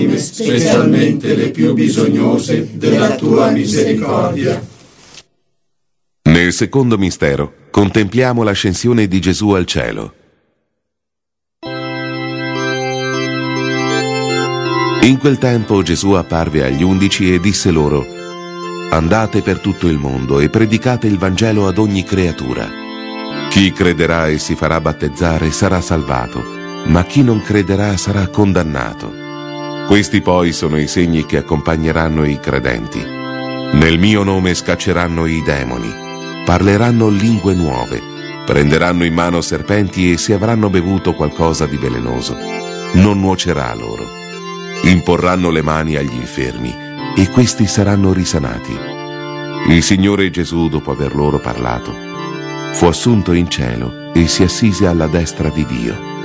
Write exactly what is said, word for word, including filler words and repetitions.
specialmente le più bisognose della tua misericordia. Nel secondo mistero contempliamo l'ascensione di Gesù al cielo. In quel tempo Gesù apparve agli undici e disse loro: andate per tutto il mondo e predicate il Vangelo ad ogni creatura. Chi crederà e si farà battezzare sarà salvato, ma chi non crederà sarà condannato. Questi poi sono i segni che accompagneranno i credenti. Nel mio nome scacceranno i demoni, parleranno lingue nuove, prenderanno in mano serpenti e se avranno bevuto qualcosa di velenoso, non nuocerà loro. Imporranno le mani agli infermi e questi saranno risanati. Il Signore Gesù, dopo aver loro parlato, fu assunto in cielo e si assise alla destra di Dio.